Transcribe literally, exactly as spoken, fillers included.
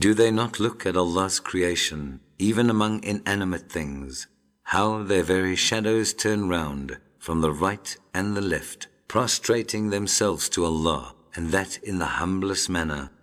Do they not look at Allah's creation, even among inanimate things, how their very shadows turn round from the right and the left, prostrating themselves to Allah, and that in the humblest manner,